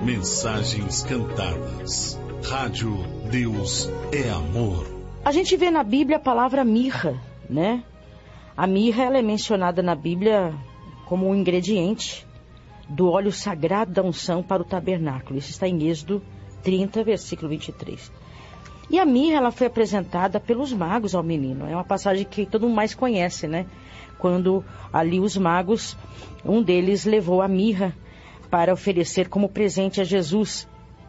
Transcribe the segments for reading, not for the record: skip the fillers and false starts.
Mensagens cantadas. Rádio Deus é Amor. A gente vê na Bíblia a palavra mirra, né? A mirra, ela é mencionada na Bíblia como um ingrediente do óleo sagrado da unção para o tabernáculo. Isso está em Êxodo 30, versículo 23. E a mirra, ela foi apresentada pelos magos ao menino. É uma passagem que todo mundo mais conhece, né? Quando ali os magos, um deles levou a mirra para oferecer como presente a Jesus.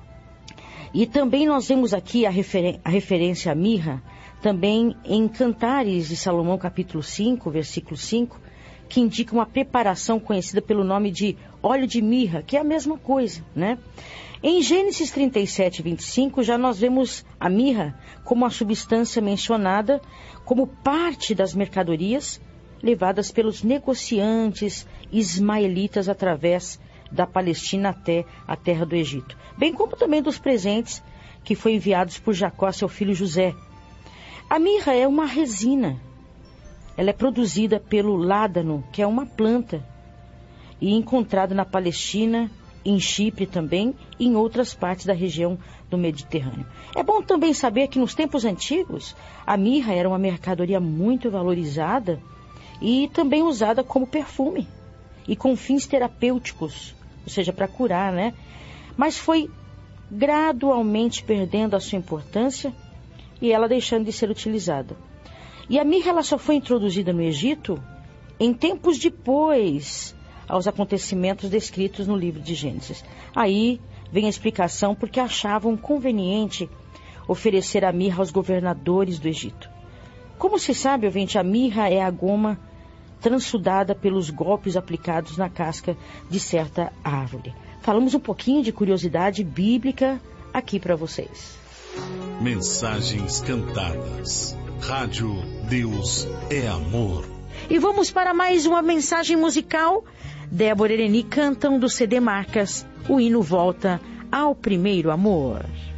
E também nós vemos aqui a referência à mirra, também em Cantares de Salomão, capítulo 5, versículo 5, que indica uma preparação conhecida pelo nome de óleo de mirra, que é a mesma coisa, né? Em Gênesis 37, 25, já nós vemos a mirra como a substância mencionada como parte das mercadorias levadas pelos negociantes ismaelitas através da Palestina até a terra do Egito, bem como também dos presentes que foram enviados por Jacó a seu filho José. A mirra é uma resina. Ela é produzida pelo ládano, que é uma planta, e encontrada na Palestina, em Chipre também, e em outras partes da região do Mediterrâneo. É bom também saber que nos tempos antigos, a mirra era uma mercadoria muito valorizada e também usada como perfume e com fins terapêuticos, ou seja, para curar, né? Mas foi gradualmente perdendo a sua importância e ela deixando de ser utilizada. E a mirra, ela só foi introduzida no Egito em tempos depois aos acontecimentos descritos no livro de Gênesis. Aí vem a explicação porque achavam conveniente oferecer a mirra aos governadores do Egito. Como se sabe, ouvinte, a mirra é a goma transudada pelos golpes aplicados na casca de certa árvore. Falamos um pouquinho de curiosidade bíblica aqui para vocês. Mensagens cantadas. Rádio Deus é Amor. E vamos para mais uma mensagem musical. Débora e Ereni cantam do CD Marcas, o hino Volta ao Primeiro Amor.